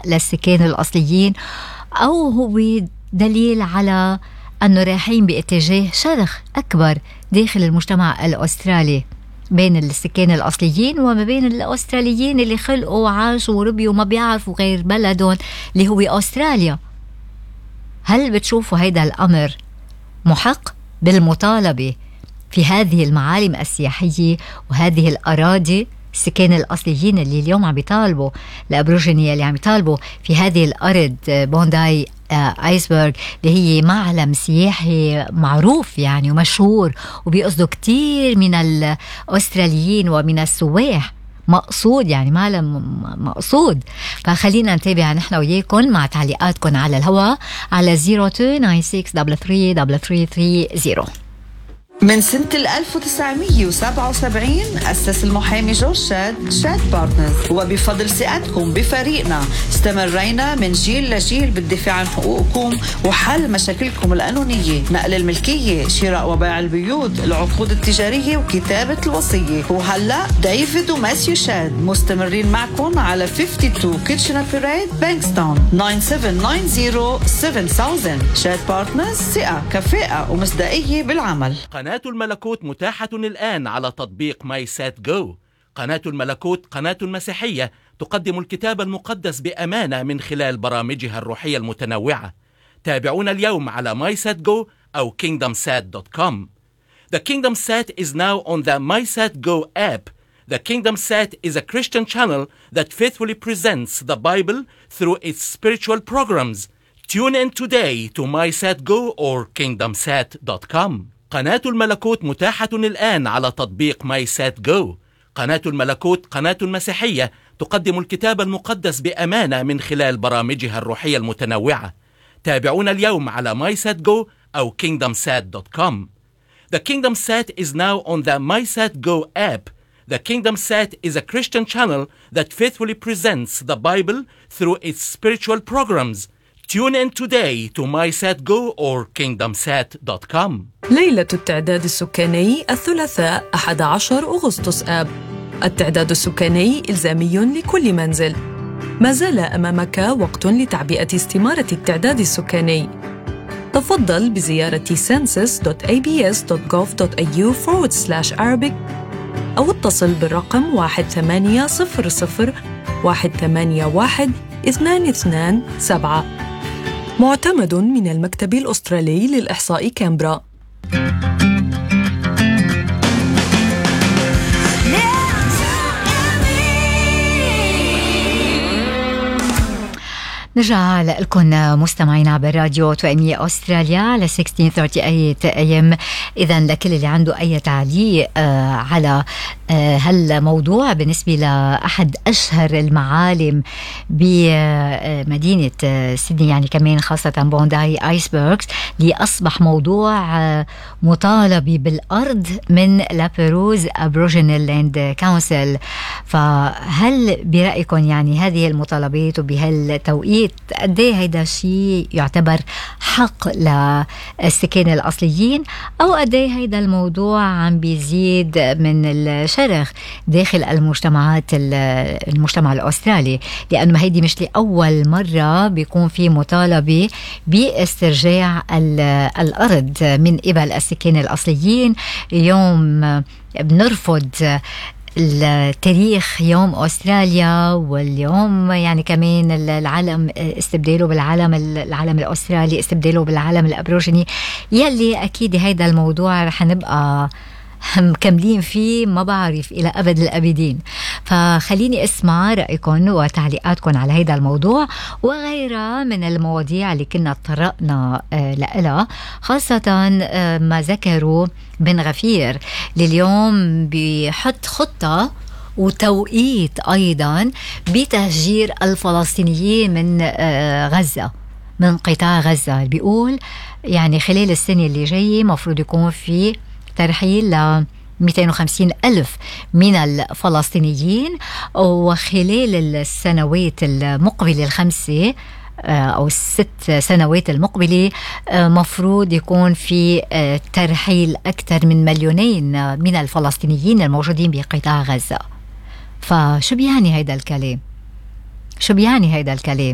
للسكان الأصليين، أو هو دليل على أنه رايحين باتجاه شرخ أكبر داخل المجتمع الأسترالي بين السكان الأصليين وما بين الأستراليين اللي خلقوا وعاشوا وربيوا وما بيعرفوا غير بلدهم اللي هو أستراليا؟ هل بتشوفوا هيدا الأمر محق بالمطالبة في هذه المعالم السياحية وهذه الأراضي؟ السكان الأصليين اللي اليوم عم بيطالبوا، الأبروجيني اللي عم بيطالبوا في هذه الأرض بونداي آيسبرغ اللي هي معلم سياحي معروف يعني ومشهور وبيقصدوا كتير من الأستراليين ومن السواح، مقصود يعني معلم مقصود. فخلينا نتابع نحن وياكم مع تعليقاتكم على الهواء على 0296333330. من سنة 1977 أسس المحامي جورج شاد بارتنرز، وبفضل ثقتكم بفريقنا استمرينا من جيل لجيل بالدفاع عن حقوقكم وحل مشاكلكم القانونية، نقل الملكية، شراء وبيع البيوت، العقود التجارية وكتابة الوصية. وهلأ ديفيد وماسيو شاد مستمرين معكم على 52 كيتشنر بيريد بانكستاون 97907000. شاد بارتنرز، ثقة كفاءة ومصداقية بالعمل. قناة الملكوت متاحة الآن على تطبيق ماي سات جو. قناة الملكوت قناة مسيحية تقدم الكتاب المقدس بأمانة من خلال برامجها الروحية المتنوعة. تابعونا اليوم على MySatGo أو KingdomSat.com. The Kingdom Sat is now on the MySatGo app. The Kingdom Sat is a Christian channel that faithfully presents the Bible through its spiritual programs. Tune in today to MySatGo or KingdomSat.com. قناة الملكوت متاحة الآن على تطبيق ماي سات جو. قناة الملكوت قناة مسيحية تقدم الكتاب المقدس بأمانة من خلال برامجها الروحية المتنوعة. تابعونا اليوم على MySatGo أو KingdomSat.com. The Kingdom Sat is now on the MySatGo app. The Kingdom Sat is a Christian channel that faithfully presents the Bible through its spiritual programs. Tune in today to MySatGo or KingdomSat.com. ليلة التعداد السكاني الثلاثاء 11 أغسطس آب. التعداد السكاني إلزامي لكل منزل. ما زال أمامك وقت لتعبئة استمارة التعداد السكاني. تفضل بزيارة census.abs.gov.au/Arabic أو اتصل بالرقم 1800-181-227. معتمد من المكتب الأسترالي للإحصاء كامبرا. نرجع لكم مستمعينا بالراديو توأمية أستراليا على 1638 AM. إذا لكل اللي عنده أي تعليق على هالموضوع بالنسبة لأحد أشهر المعالم بمدينة سيدني، يعني كمان خاصة بونداي آيسبرغز، اللي أصبح موضوع مطالبة بالأرض من لابروز أبروجينال لاند كونسل. فهل برأيكم يعني هذه المطالبات وبهالتوقيت قد ايه هيدا الشيء يعتبر حق للسكان الأصليين، أو قد ايه هيدا الموضوع عم بيزيد من الشرخ داخل المجتمع الأسترالي؟ لأنه هيدي مش لأول مرة بيكون في مطالبة باسترجاع الأرض من قبل السكان الأصليين. اليوم بنرفض التاريخ يوم أستراليا، واليوم يعني كمان العالم استبداله بالعالم الأسترالي، استبداله بالعالم الأبروجيني، يلي أكيد هيدا الموضوع رح نبقى مكملين فيه ما بعرف إلى أبد الأبدين. فخليني أسمع رأيكم وتعليقاتكم على هيدا الموضوع وغيرها من المواضيع اللي كنا طرقنا لها، خاصة ما ذكروا بن غفير لليوم بيحط خطة وتوقيت أيضا بتهجير الفلسطينيين من غزة، من قطاع غزة. بيقول يعني خلال السنة اللي جاية مفروض يكون في ترحيل 250,000 من الفلسطينيين، وخلال السنوات المقبلة الخمسة أو 6 سنوات المقبلة مفروض يكون في ترحيل أكثر من 2,000,000 من الفلسطينيين الموجودين بقطاع غزة. فشو بيعني هيدا الكلام؟